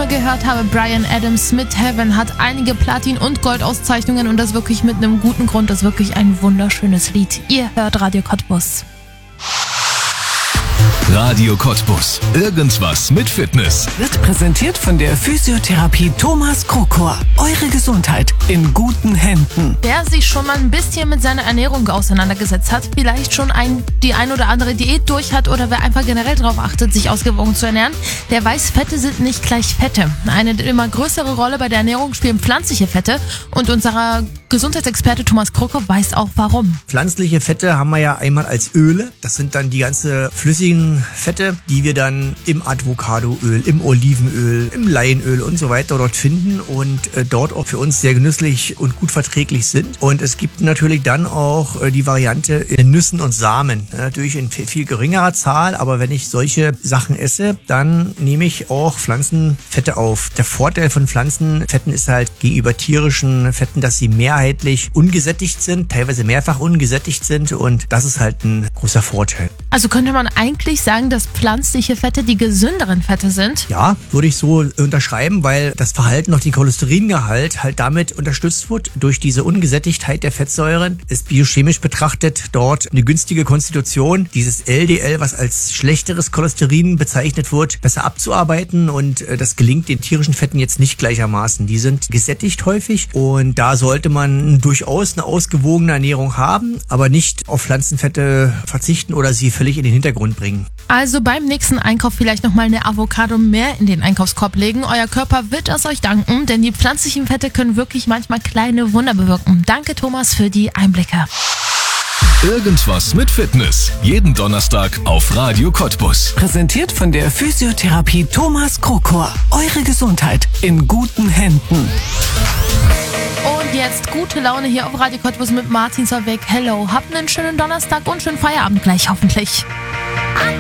Stimme gehört habe, Bryan Adams mit Heaven, hat einige Platin- und Goldauszeichnungen und das wirklich mit einem guten Grund. Das ist wirklich ein wunderschönes Lied. Ihr hört Radio Cottbus. Radio Cottbus. Irgendwas mit Fitness. Wird präsentiert von der Physiotherapie Thomas Krokor. Eure Gesundheit in guten Händen. Wer sich schon mal ein bisschen mit seiner Ernährung auseinandergesetzt hat, vielleicht schon die ein oder andere Diät durch hat oder wer einfach generell darauf achtet, sich ausgewogen zu ernähren, der weiß, Fette sind nicht gleich Fette. Eine immer größere Rolle bei der Ernährung spielen pflanzliche Fette und unser Gesundheitsexperte Thomas Krokor weiß auch warum. Pflanzliche Fette haben wir ja einmal als Öle. Das sind dann die ganze flüssigen Fette, die wir dann im Avocadoöl, im Olivenöl, im Leinöl und so weiter dort finden und dort auch für uns sehr genüsslich und gut verträglich sind. Und es gibt natürlich dann auch die Variante in Nüssen und Samen. Natürlich in viel geringerer Zahl, aber wenn ich solche Sachen esse, dann nehme ich auch Pflanzenfette auf. Der Vorteil von Pflanzenfetten ist halt gegenüber tierischen Fetten, dass sie mehrheitlich ungesättigt sind, teilweise mehrfach ungesättigt sind und das ist halt ein großer Vorteil. Also könnte man eigentlich sagen, dass pflanzliche Fette die gesünderen Fette sind? Ja, würde ich so unterschreiben, weil das Verhalten, noch den Cholesteriнгehalt halt damit unterstützt wird. Durch diese Ungesättigtheit der Fettsäuren ist biochemisch betrachtet dort eine günstige Konstitution, dieses LDL, was als schlechteres Cholesterin bezeichnet wird, besser abzuarbeiten und das gelingt den tierischen Fetten jetzt nicht gleichermaßen. Die sind gesättigt häufig und da sollte man durchaus eine ausgewogene Ernährung haben, aber nicht auf Pflanzenfette verzichten oder sie völlig in den Hintergrund bringen. Also beim nächsten Einkauf vielleicht nochmal eine Avocado mehr in den Einkaufskorb legen. Euer Körper wird es euch danken, denn die pflanzlichen Fette können wirklich manchmal kleine Wunder bewirken. Danke Thomas für die Einblicke. Irgendwas mit Fitness. Jeden Donnerstag auf Radio Cottbus. Präsentiert von der Physiotherapie Thomas Krokor. Eure Gesundheit in guten Händen. Und jetzt gute Laune hier auf Radio Cottbus mit Martin Solveig. Hello, habt einen schönen Donnerstag und schönen Feierabend gleich hoffentlich.